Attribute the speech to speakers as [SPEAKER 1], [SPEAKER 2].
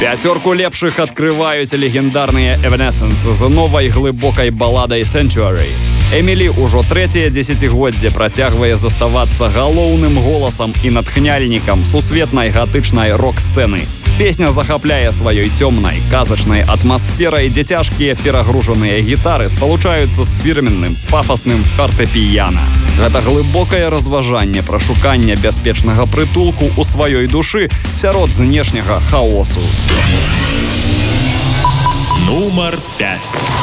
[SPEAKER 1] Пяцёрку лепшых открываюць легендарныя Evanescence з новай глыбокай баладай Sanctuary. Эмілі ўжо трэцяе дзесяцігоддзе працягвае заставацца галоўным голасам і натхняльнікам сусветнай гатычнай рок-сцэны. Песня захапляе сваёй цёмнай, казачнай атмасферай, дзе цяжкія перагружаныя гітары спалучаюцца з фірменным, пафасным фартэпіяна. Гэта глыбокае разважанне пра шуканне бяспечнага прытулку ў сваёй душы сярод знешняга хаосу.
[SPEAKER 2] Нумар 5.